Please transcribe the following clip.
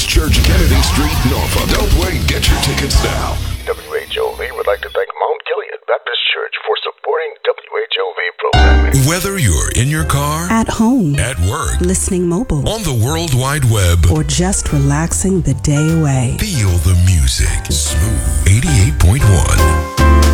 Baptist Church, Kennedy Street, Norfolk. Don't wait, get your tickets now. WHOV would like to thank Mount Gilead Baptist Church for supporting WHOV programming. Whether you're in your car, at home, at work, listening mobile, on the World Wide Web, or just relaxing the day away, feel the music. Smooth 88.1.